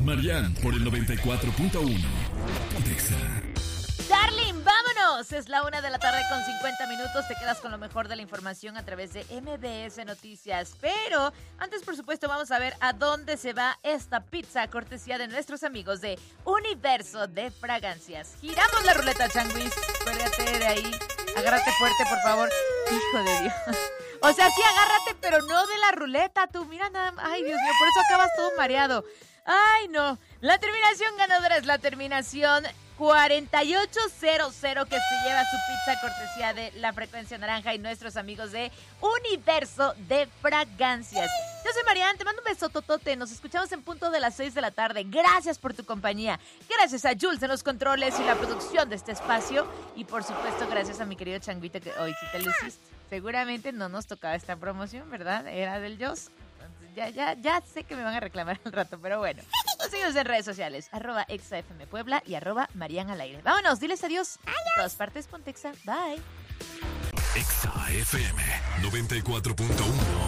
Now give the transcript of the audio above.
Marian por el 94.1. Pontexa. Darling, vámonos. Es la 1:50 PM. Te quedas con lo mejor de la información a través de MBS Noticias. Pero antes, por supuesto, vamos a ver a dónde se va esta pizza cortesía de nuestros amigos de Universo de Fragancias. Giramos la ruleta, Changuis. Cuélgate de ahí. Agárrate fuerte, por favor. Hijo de Dios. O sea, sí, agárrate, pero no de la ruleta. Tú, mira nada más. Ay, Dios mío, por eso acabas todo mareado. Ay, no. La terminación ganadora es la terminación 4800, que se lleva su pizza cortesía de La Frecuencia Naranja y nuestros amigos de Universo de Fragancias. Yo soy Marian, te mando un beso totote. Nos escuchamos en punto de las 6 de la tarde. Gracias por tu compañía. Gracias a Jules en los controles y la producción de este espacio. Y por supuesto, gracias a mi querido Changuito, que hoy sí te luciste. Seguramente no nos tocaba esta promoción, ¿verdad? Era del Joss. Ya sé que me van a reclamar al rato, pero bueno. Nos seguimos en redes sociales, @exafmpuebla y @Marian al aire. Vámonos, diles adiós. En todas partes, Pontexa. Bye. Exa FM 94.1.